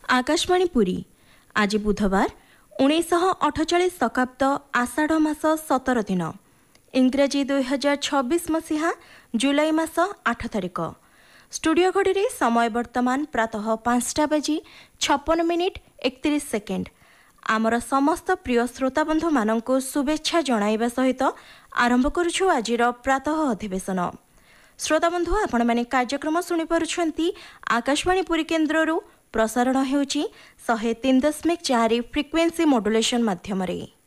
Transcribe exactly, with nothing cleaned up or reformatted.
आकाशवाणी पुरी आज बुधवार उन्नीस अठचाश शताब्द आषाढ़ मास सतर दिन इंग्राजी दुई हजार छब्बीस मसीहा जुलाई मास आठ तारिख स्टूडियो घड़ी समय वर्तमान प्रातः पांचटा बाजी छप्पन मिनिट एकतीस सेकेंड आमर समस्त प्रिय श्रोता बंधु मानक शुभेच्छा जणाइबा सहित आरंभ करुछु आजिर प्रातः अधिवेशन। श्रोता बंधु आपण माने कार्यक्रम सुनि पारुछंती आकाशवाणी पुरी केन्द्ररू प्रसारण हेउची शहे तीन दशमिक चार फ्रिक्वेन्सी मॉड्युलेशन माध्यम रे।